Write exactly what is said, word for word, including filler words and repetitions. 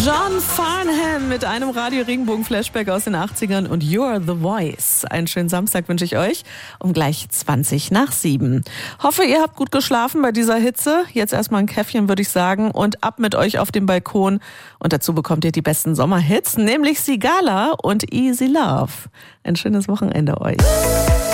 John Farnham mit einem Radio-Regenbogen-Flashback aus den achtzigern und You're the Voice. Einen schönen Samstag wünsche ich euch um gleich zwanzig nach sieben. Hoffe, ihr habt gut geschlafen bei dieser Hitze. Jetzt erstmal ein Käffchen, würde ich sagen, und ab mit euch auf den Balkon. Und dazu bekommt ihr die besten Sommerhits, nämlich Sigala und Easy Love. Ein schönes Wochenende euch.